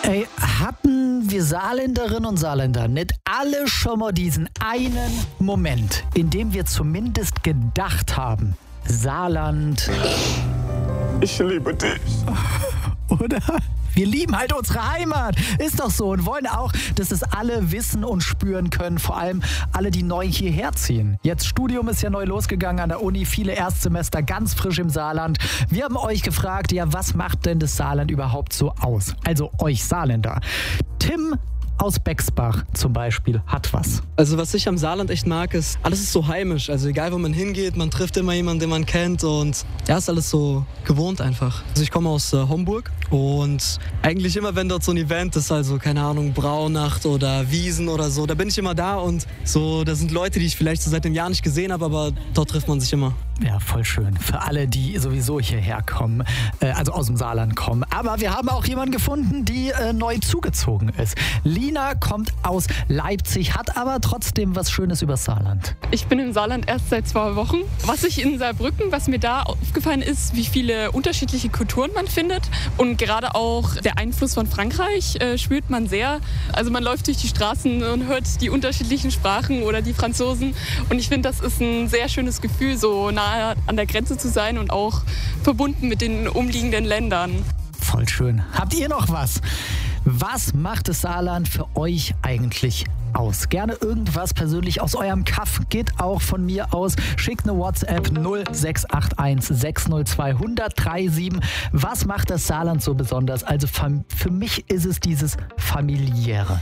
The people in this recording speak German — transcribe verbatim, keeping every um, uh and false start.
Ey, hatten wir Saarländerinnen und Saarländer nicht alle schon mal diesen einen Moment, in dem wir zumindest gedacht haben, Saarland... Ich liebe dich. Oder? Wir lieben halt unsere Heimat. Ist doch so. Und wollen auch, dass es alle wissen und spüren können. Vor allem alle, die neu hierher ziehen. Jetzt Studium ist ja neu losgegangen an der Uni. Viele Erstsemester ganz frisch im Saarland. Wir haben euch gefragt, ja, was macht denn das Saarland überhaupt so aus? Also euch Saarländer. Tim aus Bexbach zum Beispiel hat was. Also was ich am Saarland echt mag, ist, alles ist so heimisch. Also egal, wo man hingeht, man trifft immer jemanden, den man kennt und ja, ist alles so gewohnt einfach. Also ich komme aus äh, Homburg und eigentlich immer, wenn dort so ein Event ist, also keine Ahnung, Braunacht oder Wiesen oder so, da bin ich immer da und so, da sind Leute, die ich vielleicht so seit einem Jahr nicht gesehen habe, aber dort trifft man sich immer. Ja, voll schön. Für alle, die sowieso hierher kommen, äh, also aus dem Saarland kommen. Aber wir haben auch jemanden gefunden, die äh, neu zugezogen ist. Lina kommt aus Leipzig, hat aber trotzdem was Schönes über Saarland. Ich bin im Saarland erst seit zwei Wochen. Was ich in Saarbrücken, was mir da aufgefallen ist, wie viele unterschiedliche Kulturen man findet. Und gerade auch der Einfluss von Frankreich äh, spürt man sehr. Also man läuft durch die Straßen und hört die unterschiedlichen Sprachen oder die Franzosen. Und ich finde, das ist ein sehr schönes Gefühl, so nah an der Grenze zu sein und auch verbunden mit den umliegenden Ländern. Voll schön. Habt ihr noch was? Was macht das Saarland für euch eigentlich aus? Gerne irgendwas persönlich aus eurem Kaff. Geht auch von mir aus. Schickt eine WhatsApp null sechs acht eins sechs null zwei eins null drei sieben. Was macht das Saarland so besonders? Also für mich ist es dieses Familiäre.